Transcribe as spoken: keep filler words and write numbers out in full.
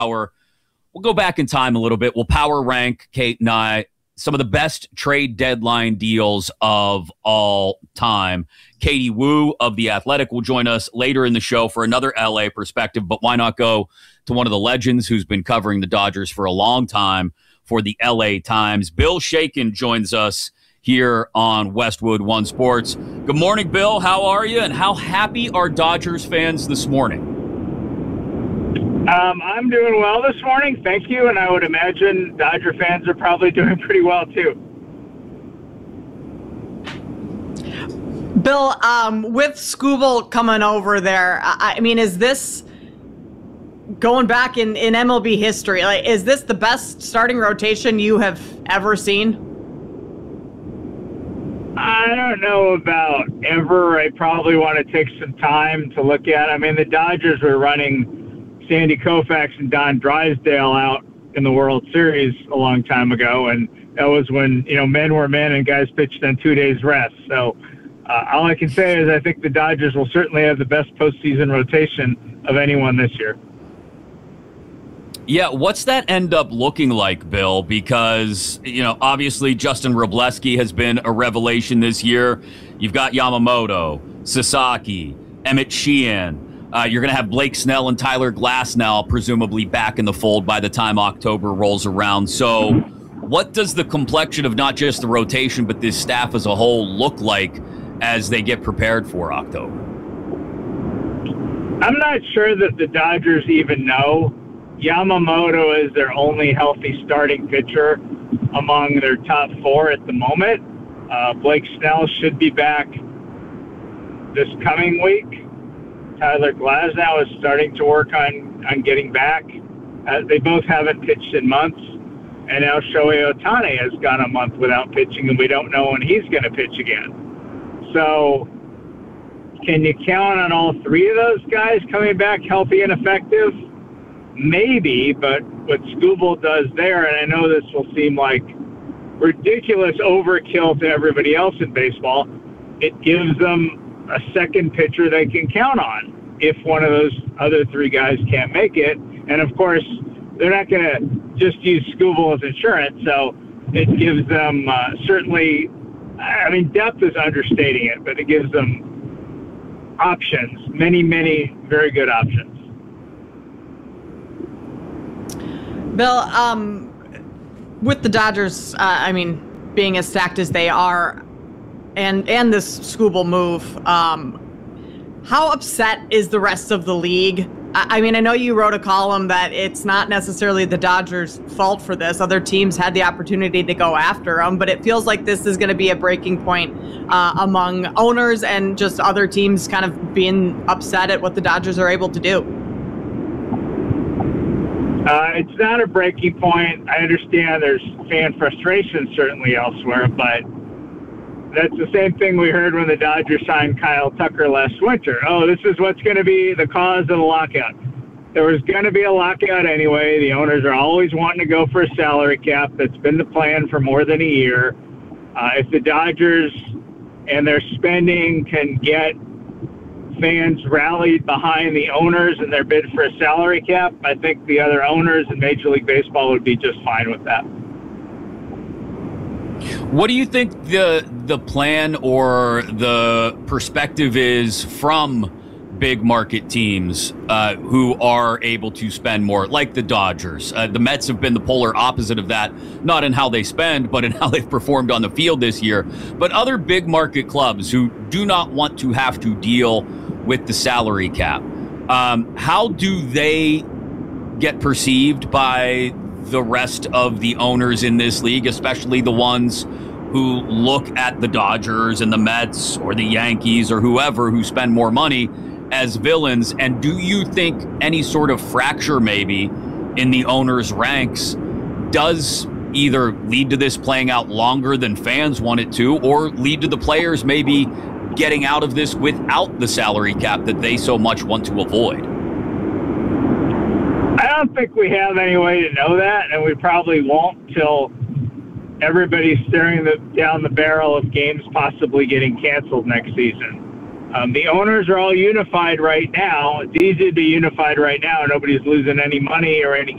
We'll go back in time a little bit. We'll power rank, Kate and I, some of the best trade deadline deals of all time. Katie Woo of The Athletic will join us later in the show for another L A perspective, but why not go to one of the legends who's been covering the Dodgers for a long time for the L A Times. Bill Shakin joins us here on Westwood One Sports. Good morning, Bill. How are you, and how happy are Dodgers fans this morning? Um, I'm doing well this morning, thank you, and I would imagine Dodger fans are probably doing pretty well, too. Bill, um, with Skubal coming over there, I, I mean, is this, going back in, in M L B history, like, is this the best starting rotation you have ever seen? I don't know about ever. I probably want to take some time to look at it. I mean, the Dodgers were running Sandy Koufax and Don Drysdale out in the World Series a long time ago, and that was when, you know, men were men and guys pitched on two days rest. So uh, all I can say is I think the Dodgers will certainly have the best postseason rotation of anyone this year. Yeah, what's that end up looking like, Bill? Because, you know, obviously Justin Wrobleski has been a revelation this year. You've got Yamamoto, Sasaki, Emmett Sheehan. Uh, you're going to have Blake Snell and Tyler Glasnow presumably back in the fold by the time October rolls around. So what does the complexion of not just the rotation but this staff as a whole look like as they get prepared for October? I'm not sure that the Dodgers even know. Yamamoto is their only healthy starting pitcher among their top four at the moment. Uh, Blake Snell should be back this coming week. Tyler Glasnow is starting to work on, on getting back. Uh, they both haven't pitched in months. And now Shohei Ohtani has gone a month without pitching, and we don't know when he's going to pitch again. So can you count on all three of those guys coming back healthy and effective? Maybe, but what Skubal does there, and I know this will seem like ridiculous overkill to everybody else in baseball, it gives them a second pitcher they can count on if one of those other three guys can't make it. And of course, they're not going to just use Skubal as insurance, so it gives them uh, certainly, I mean, depth is understating it, but it gives them options, many, many very good options. Bill, um, with the Dodgers, uh, I mean, being as stacked as they are, and and this Skubal move, um, how upset is the rest of the league? I, I mean, I know you wrote a column that it's not necessarily the Dodgers' fault for this. Other teams had the opportunity to go after them, but it feels like this is going to be a breaking point uh, among owners and just other teams kind of being upset at what the Dodgers are able to do. Uh, it's not a breaking point. I understand there's fan frustration certainly elsewhere, but that's the same thing we heard when the Dodgers signed Kyle Tucker last winter. Oh, this is what's going to be the cause of the lockout. There was going to be a lockout anyway. The owners are always wanting to go for a salary cap. That's been the plan for more than a year. Uh, if the Dodgers and their spending can get fans rallied behind the owners and their bid for a salary cap, I think the other owners in Major League Baseball would be just fine with that. What do you think the the plan or the perspective is from big market teams uh, who are able to spend more, like the Dodgers? Uh, the Mets have been the polar opposite of that, not in how they spend, but in how they've performed on the field this year. But other big market clubs who do not want to have to deal with the salary cap, um, how do they get perceived by the rest of the owners in this league, especially the ones who look at the Dodgers and the Mets or the Yankees or whoever who spend more money as villains? And do you think any sort of fracture maybe in the owners' ranks does either lead to this playing out longer than fans want it to, or lead to the players maybe getting out of this without the salary cap that they so much want to avoid? I don't think we have any way to know that, and we probably won't till everybody's staring the, down the barrel of games possibly getting canceled next season. Um, the owners are all unified right now. It's easy to be unified right now. Nobody's losing any money or any